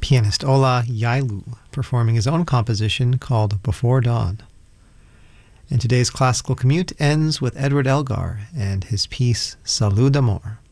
pianist Ola Yailu performing his own composition called Before Dawn. And today's classical commute ends with Edward Elgar and his piece Salut d'Amour.